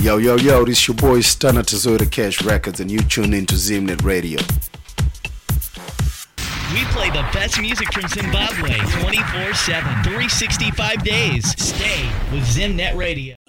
Yo, yo, yo, this your boy Stunner Tazota Cash Records, and you tune into Zimnet Radio. We play the best music from Zimbabwe 24/7, 365 days. Stay with Zimnet Radio.